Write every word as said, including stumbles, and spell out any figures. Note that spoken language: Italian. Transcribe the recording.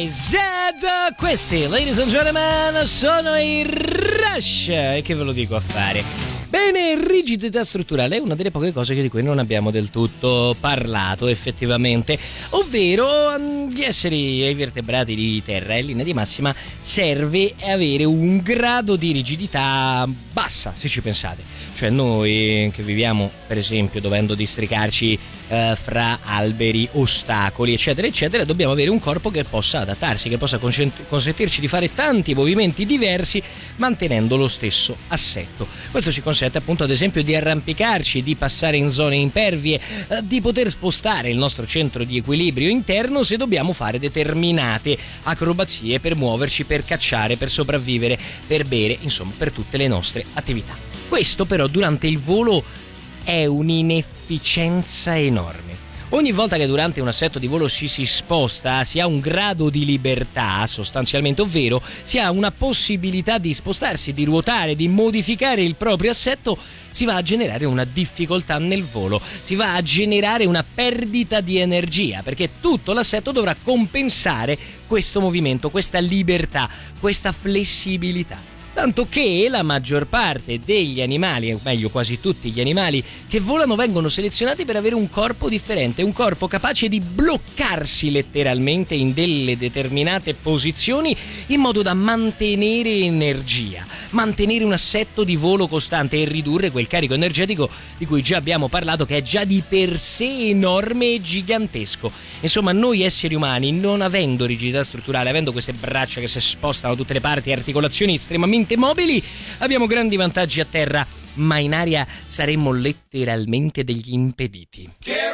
jay Z. Questi, ladies and gentlemen, sono i Rush. E che ve lo dico a fare? Bene, rigidità strutturale è una delle poche cose di cui non abbiamo del tutto parlato effettivamente, ovvero gli esseri e i vertebrati di terra in linea di massima serve avere un grado di rigidità bassa, se ci pensate. Cioè noi che viviamo per esempio dovendo districarci eh, fra alberi, ostacoli eccetera eccetera, dobbiamo avere un corpo che possa adattarsi, che possa consent- consentirci di fare tanti movimenti diversi mantenendo lo stesso assetto. Questo ci consente appunto ad esempio di arrampicarci, di passare in zone impervie, eh, di poter spostare il nostro centro di equilibrio interno se dobbiamo fare determinate acrobazie per muoverci, per cacciare, per sopravvivere, per bere, insomma per tutte le nostre attività. Questo però durante il volo è un'inefficienza enorme. Ogni volta che durante un assetto di volo ci si sposta si ha un grado di libertà sostanzialmente, ovvero si ha una possibilità di spostarsi, di ruotare, di modificare il proprio assetto, si va a generare una difficoltà nel volo, si va a generare una perdita di energia perché tutto l'assetto dovrà compensare questo movimento, questa libertà, questa flessibilità. Tanto che la maggior parte degli animali, o meglio quasi tutti gli animali che volano vengono selezionati per avere un corpo differente, un corpo capace di bloccarsi letteralmente in delle determinate posizioni in modo da mantenere energia, mantenere un assetto di volo costante e ridurre quel carico energetico di cui già abbiamo parlato, che è già di per sé enorme e gigantesco. Insomma, noi esseri umani, non avendo rigidità strutturale, avendo queste braccia che si spostano da tutte le parti, articolazioni estremamente mobili, abbiamo grandi vantaggi a terra, ma in aria saremmo letteralmente degli impediti.